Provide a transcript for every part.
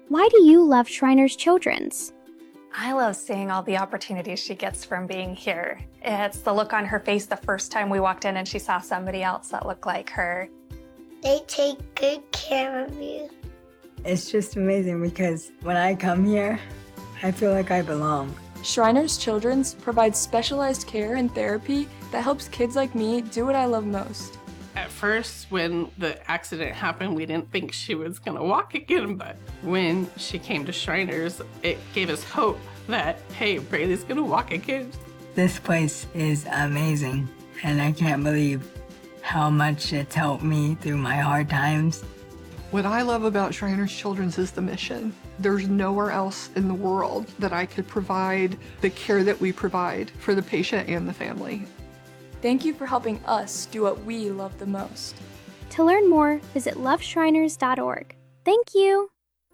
Why do you love Shriners Children's? I love seeing all the opportunities she gets from being here. It's the look on her face the first time we walked in and she saw somebody else that looked like her. They take good care of you. It's just amazing because when I come here, I feel like I belong. Shriners Children's provides specialized care and therapy that helps kids like me do what I love most. At first, when the accident happened, we didn't think she was gonna walk again, but when she came to Shriners, it gave us hope that, hey, Braylee's gonna walk again. This place is amazing, and I can't believe how much it's helped me through my hard times. What I love about Shriners Children's is the mission. There's nowhere else in the world that I could provide the care that we provide for the patient and the family. Thank you for helping us do what we love the most. To learn more, visit loveshriners.org. Thank you.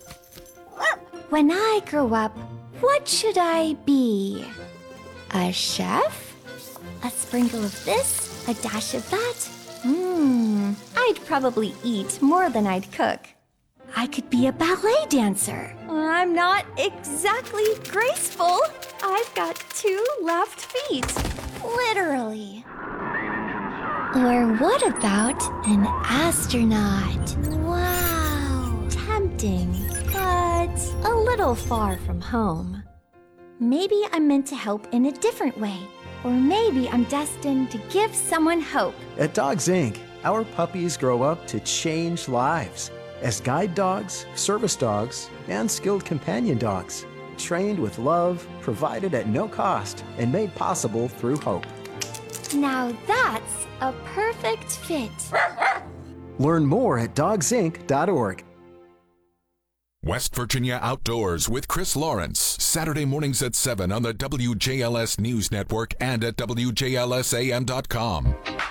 When I grow up, what should I be? A chef? A sprinkle of this? A dash of that? I'd probably eat more than I'd cook. I could be a ballet dancer. I'm not exactly graceful. I've got 2 left feet. Literally. Or what about an astronaut? Wow. Tempting, but a little far from home. Maybe I'm meant to help in a different way. Or maybe I'm destined to give someone hope. At Dogs Inc., our puppies grow up to change lives as guide dogs, service dogs, and skilled companion dogs, trained with love, provided at no cost, and made possible through hope. Now that's a perfect fit. Learn more at dogsinc.org. West Virginia Outdoors with Chris Lawrence, Saturday mornings at 7 on the WJLS News Network and at WJLSAM.com.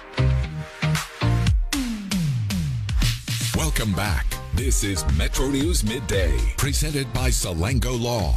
Welcome back. This is Metro News Midday, presented by Salango Law.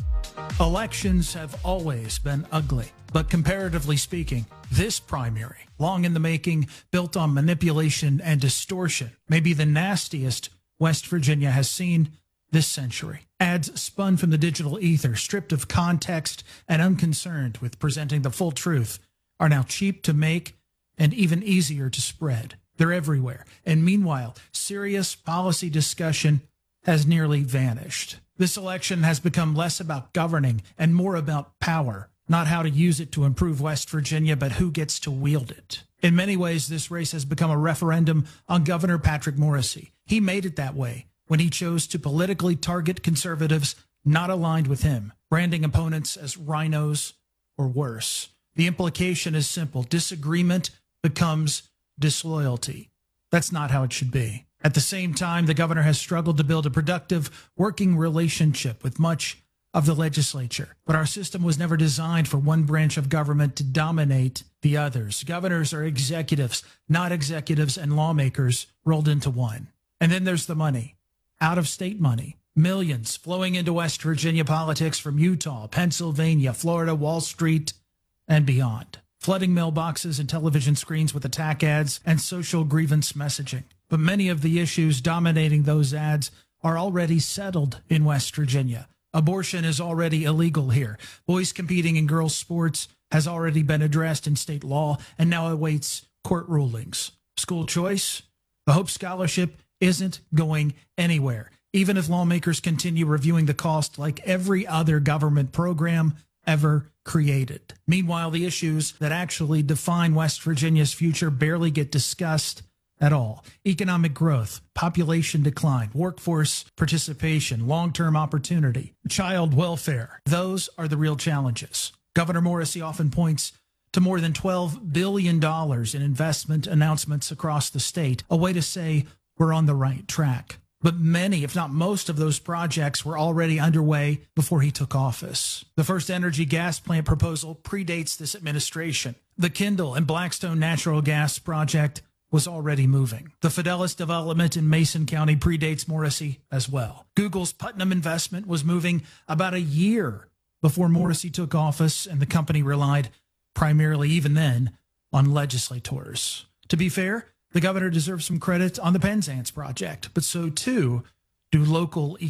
Elections have always been ugly, but comparatively speaking, this primary, long in the making, built on manipulation and distortion, may be the nastiest West Virginia has seen this century. Ads spun from the digital ether, stripped of context and unconcerned with presenting the full truth, are now cheap to make and even easier to spread. They're everywhere. And meanwhile, serious policy discussion has nearly vanished. This election has become less about governing and more about power, not how to use it to improve West Virginia, but who gets to wield it. In many ways, this race has become a referendum on Governor Patrick Morrisey. He made it that way when he chose to politically target conservatives not aligned with him, branding opponents as rhinos or worse. The implication is simple. Disagreement becomes disloyalty. That's not how it should be. At the same time, the governor has struggled to build a productive working relationship with much of the legislature. But our system was never designed for one branch of government to dominate the others. Governors are executives, not executives and lawmakers rolled into one. And then there's the money. Out-of-state money. Millions flowing into West Virginia politics from Utah, Pennsylvania, Florida, Wall Street, and beyond. Flooding mailboxes and television screens with attack ads and social grievance messaging. But many of the issues dominating those ads are already settled in West Virginia. Abortion is already illegal here. Boys competing in girls' sports has already been addressed in state law and now awaits court rulings. School choice? The Hope Scholarship isn't going anywhere, even if lawmakers continue reviewing the cost like every other government program ever created. Meanwhile, the issues that actually define West Virginia's future barely get discussed at all. Economic growth, population decline, workforce participation, long-term opportunity, child welfare. Those are the real challenges. Governor Morrisey often points to more than $12 billion in investment announcements across the state, a way to say we're on the right track. But many, if not most, of those projects were already underway before he took office. The first energy gas plant proposal predates this administration. The Kendall and Blackstone natural gas project was already moving. The Fidelis development in Mason County predates Morrisey as well. Google's Putnam investment was moving about a year before Morrisey took office, and the company relied primarily, even then, on legislators. To be fair, the governor deserves some credit on the Penzance project, but so too do local